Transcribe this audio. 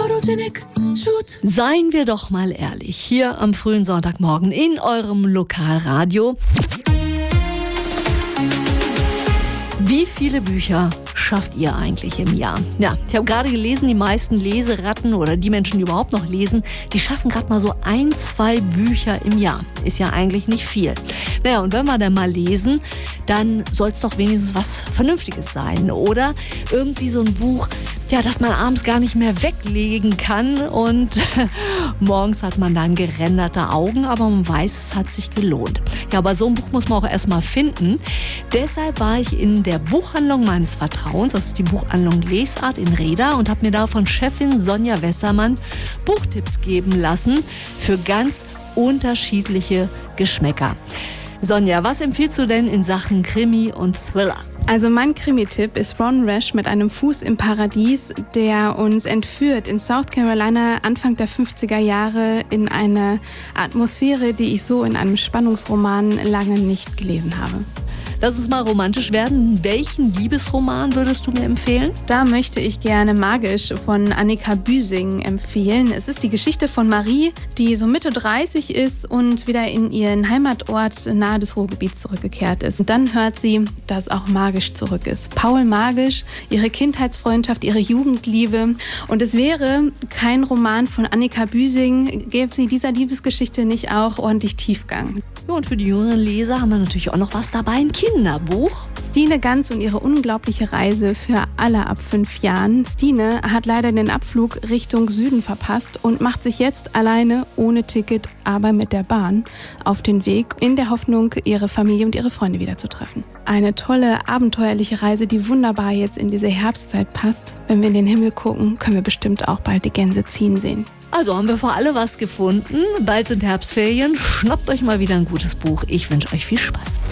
photogenic shoot. Seien wir doch mal ehrlich, hier am frühen Sonntagmorgen in eurem Lokalradio. Wie viele Bücher schafft ihr eigentlich im Jahr? Ja, ich habe gerade gelesen, die meisten Leseratten oder die Menschen, die überhaupt noch lesen, die schaffen gerade mal so 1-2 Bücher im Jahr. Ist ja eigentlich nicht viel. Naja, und wenn wir dann mal lesen, dann soll es doch wenigstens was Vernünftiges sein. Oder irgendwie so ein Buch, ja, das man abends gar nicht mehr weglegen kann und morgens hat man dann gerenderte Augen, aber man weiß, es hat sich gelohnt. Ja, aber so ein Buch muss man auch erstmal finden. Deshalb war ich in der Buchhandlung meines Vertrauens, das ist die Buchhandlung Lesart in Reda, und habe mir da von Chefin Sonja Wessermann Buchtipps geben lassen für ganz unterschiedliche Geschmäcker. Sonja, was empfiehlst du denn in Sachen Krimi und Thriller? Also mein Krimi-Tipp ist Ron Rash mit einem Fuß im Paradies, der uns entführt in South Carolina Anfang der 50er Jahre in eine Atmosphäre, die ich so in einem Spannungsroman lange nicht gelesen habe. Lass uns mal romantisch werden. Welchen Liebesroman würdest du mir empfehlen? Da möchte ich gerne Magisch von Annika Büsing empfehlen. Es ist die Geschichte von Marie, die so Mitte 30 ist und wieder in ihren Heimatort nahe des Ruhrgebiets zurückgekehrt ist. Und dann hört sie, dass auch Magisch zurück ist. Paul Magisch, ihre Kindheitsfreundschaft, ihre Jugendliebe. Und es wäre kein Roman von Annika Büsing, gäbe sie dieser Liebesgeschichte nicht auch ordentlich Tiefgang. Ja, und für die jüngeren Leser haben wir natürlich auch noch was dabei, ein Kinderbuch. Stine Ganz und ihre unglaubliche Reise für alle ab 5 Jahren. Stine hat leider den Abflug Richtung Süden verpasst und macht sich jetzt alleine, ohne Ticket, aber mit der Bahn auf den Weg, in der Hoffnung, ihre Familie und ihre Freunde wiederzutreffen. Eine tolle, abenteuerliche Reise, die wunderbar jetzt in diese Herbstzeit passt. Wenn wir in den Himmel gucken, können wir bestimmt auch bald die Gänse ziehen sehen. Also haben wir für alle was gefunden. Bald sind Herbstferien. Schnappt euch mal wieder ein gutes Buch. Ich wünsche euch viel Spaß.